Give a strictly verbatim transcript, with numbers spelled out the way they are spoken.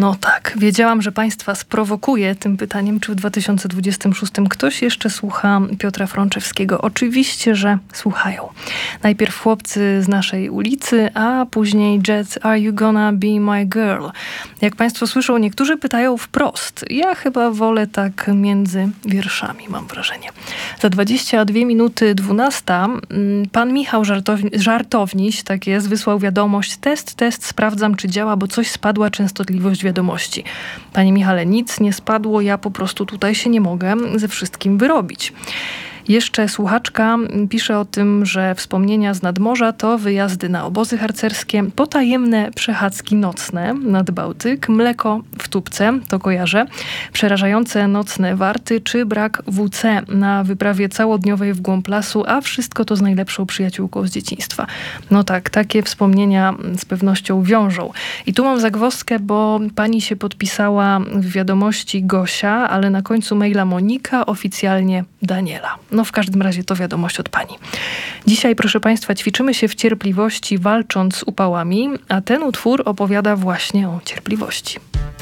No tak, wiedziałam, że Państwa sprowokuje tym pytaniem, czy w dwa tysiące dwudziestym szóstym ktoś jeszcze słucha Piotra Frączewskiego. Oczywiście, że słuchają. Najpierw chłopcy z naszej ulicy, a później Jet, Are You Gonna Be My Girl? Jak Państwo słyszą, niektórzy pytają wprost. Ja chyba wolę tak między wierszami, mam wrażenie. Za dwadzieścia dwie minuty dwunasta pan Michał Żartowni, Żartowniś, tak jest, wysłał wiadomość. Test, test, sprawdzam, czy działa, bo coś spadła częstotliwość wiadomości. Panie Michale, nic nie spadło, ja po prostu tutaj się nie mogę ze wszystkim wyrobić. Jeszcze słuchaczka pisze o tym, że wspomnienia z nadmorza to wyjazdy na obozy harcerskie, potajemne przechadzki nocne nad Bałtyk, mleko w tubce, to kojarzę, przerażające nocne warty, czy brak W C na wyprawie całodniowej w głąb lasu, a wszystko to z najlepszą przyjaciółką z dzieciństwa. No tak, takie wspomnienia z pewnością wiążą. I tu mam zagwozdkę, bo pani się podpisała w wiadomości Gosia, ale na końcu maila Monika, oficjalnie Daniela. No w każdym razie to wiadomość od pani. Dzisiaj, proszę Państwa, ćwiczymy się w cierpliwości, walcząc z upałami, a ten utwór opowiada właśnie o cierpliwości.